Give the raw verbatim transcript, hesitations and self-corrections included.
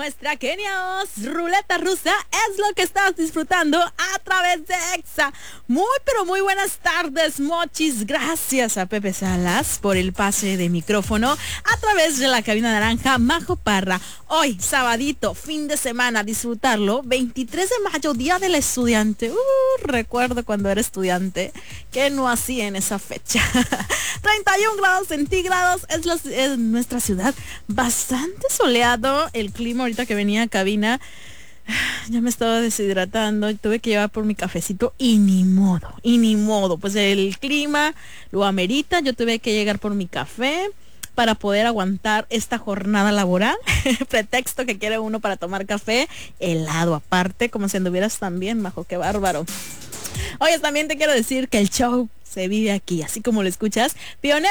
nuestra Kenios. Ruleta rusa es lo que estás disfrutando a través de Exa. Muy pero muy buenas tardes, mochis. Gracias a Pepe Salas por el pase de micrófono a través de la cabina naranja. Majo Parra. Hoy, sabadito, fin de semana, disfrutarlo. veintitrés de mayo, día del estudiante. Uh, recuerdo cuando era estudiante que no hacía en esa fecha. treinta y un grados centígrados es, la, es nuestra ciudad. Bastante soleado el clima ahorita que venía a cabina. Ya me estaba deshidratando y tuve que llevar por mi cafecito y ni modo, y ni modo. Pues el clima lo amerita. Yo tuve que llegar por mi café para poder aguantar esta jornada laboral. Pretexto que quiere uno para tomar café helado aparte, como si anduvieras también, Majo, qué bárbaro. Oye, también te quiero decir que el show se vive aquí, así como lo escuchas. Pionero